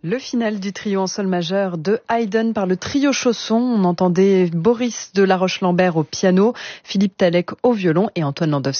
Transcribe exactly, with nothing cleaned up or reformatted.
Le final du trio en sol majeur de Haydn par le trio Chausson. On entendait Boris de La Roche-Lambert au piano, Philippe Talec au violon et Antoine Landowski